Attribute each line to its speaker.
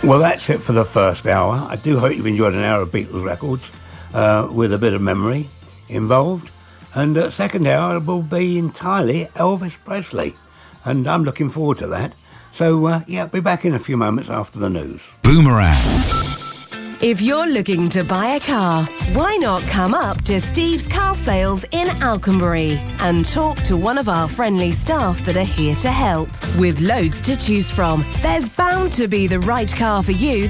Speaker 1: Well, that's it for the first hour. I do hope you've enjoyed an hour of Beatles records with a bit of memory involved. And second hour will be entirely Elvis Presley. And I'm looking forward to that. So, yeah, be back in a few moments after the news.
Speaker 2: Boomerang.
Speaker 3: If you're looking to buy a car, why not come up to Steve's Car Sales in Alconbury and talk to one of our friendly staff that are here to help. With loads to choose from, there's bound to be the right car for you